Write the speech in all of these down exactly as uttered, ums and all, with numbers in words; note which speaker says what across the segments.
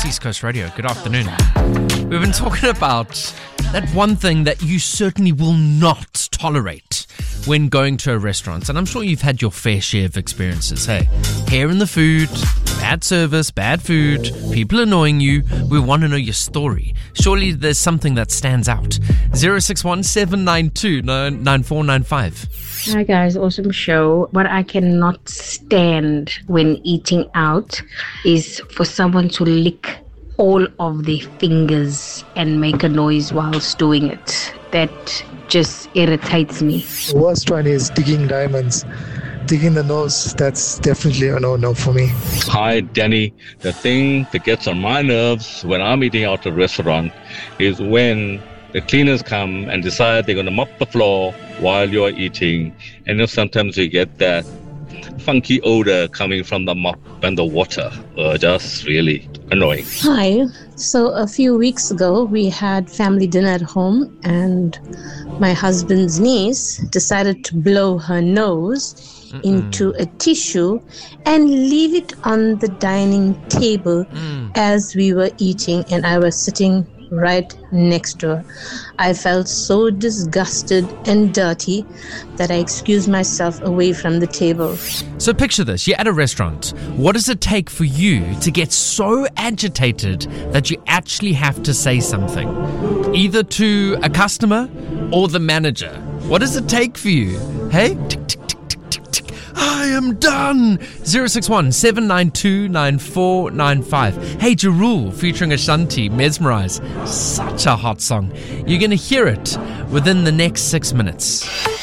Speaker 1: East Coast Radio. Good afternoon. We've been talking about that one thing that you certainly will not tolerate when going to a restaurant. And I'm sure you've had your fair share of experiences. Hey, hair in the food, bad service, bad food, people annoying you. We want to know your story. Surely there's something that stands out. zero six one seven nine two nine four nine five.
Speaker 2: Hi guys, awesome show. What I cannot stand when eating out is for someone to lick all of their fingers and make a noise whilst doing it. That just irritates me.
Speaker 3: The worst one is digging diamonds. Digging the nose, that's definitely a no-no for me.
Speaker 4: Hi, Danny. The thing that gets on my nerves when I'm eating out at a restaurant is when the cleaners come and decide they're going to mop the floor while you're eating. And then sometimes you get that funky odor coming from the mop and the water. Uh, just really annoying.
Speaker 5: Hi. So a few weeks ago, we had family dinner at home, and my husband's niece decided to blow her nose Mm-mm. into a tissue and leave it on the dining table mm. as we were eating, and I was sitting right next to her. I felt so disgusted and dirty that I excused myself away from the table.
Speaker 1: So picture this, you're at a restaurant. What does it take for you to get so agitated that you actually have to say something? Either to a customer or the manager. What does it take for you? Hey? Tick, tick, tick, tick, tick, tick. I am done. zero six one seven nine two nine four nine five. Hey, Jarul featuring Ashanti, Mesmerize. Such a hot song. You're going to hear it within the next six minutes.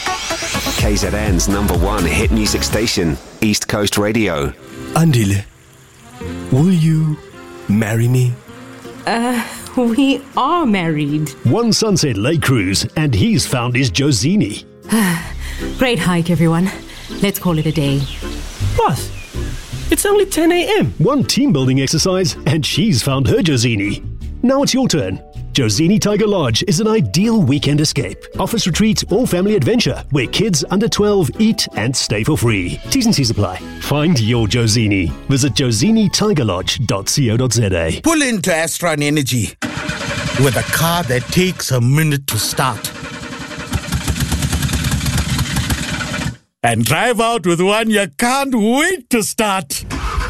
Speaker 6: K Z N's number one hit music station, East Coast Radio.
Speaker 7: Andile, will you marry me?
Speaker 8: Uh, we are married.
Speaker 9: One Sunset Lake cruise, and he's found his Josini.
Speaker 8: Great hike, everyone. Let's call it a day.
Speaker 7: Boss, it's only ten a.m.
Speaker 9: One team building exercise, and she's found her Josini. Now it's your turn. Josini Tiger Lodge is an ideal weekend escape. Office retreat or family adventure where kids under twelve eat and stay for free. T's and C's apply. Find your Josini. Visit josini tiger lodge dot co dot za.
Speaker 10: Pull into Astron Energy with a car that takes a minute to start. And drive out with one you can't wait to start.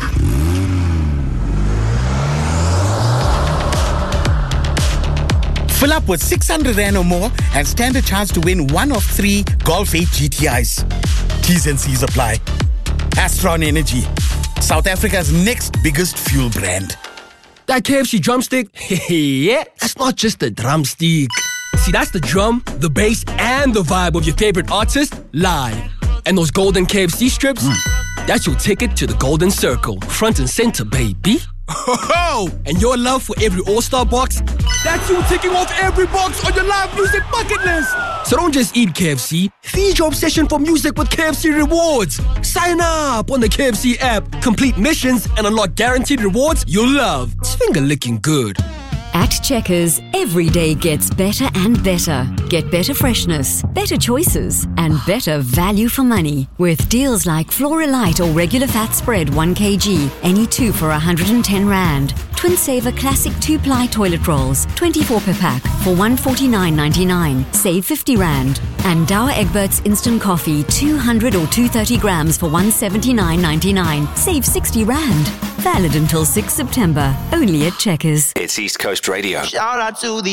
Speaker 10: Fill up with six hundred rand or more and stand a chance to win one of three Golf eight G T Is. T's and C's apply. Astron Energy, South Africa's next biggest fuel brand.
Speaker 7: That K F C drumstick? Yeah, that's not just a drumstick. See, that's the drum, the bass, and the vibe of your favorite artist live. And those golden K F C strips? Mm. That's your ticket to the Golden Circle. Front and center, baby.
Speaker 10: Ho-ho!
Speaker 7: And your love for every All-Star box? That's you ticking off every box on your live music bucket list. So don't just eat K F C. Feed your obsession for music with K F C rewards. Sign up on the K F C app. Complete missions and unlock guaranteed rewards you'll love. It's finger licking good.
Speaker 11: At Checkers, every day gets better and better. Get better freshness, better choices, and better value for money. With deals like Flora Light or regular fat spread one kilogram, any two for one hundred ten rand. Twin Saver Classic two-ply toilet rolls, twenty-four per pack for one forty-nine ninety-nine. Save fifty rand. And Dower Egbert's Instant Coffee, two hundred or two hundred thirty grams for one seventy-nine ninety-nine. Save sixty rand. Valid until sixth September. Only at Checkers.
Speaker 6: It's East Coast Radio.
Speaker 12: Shout out to the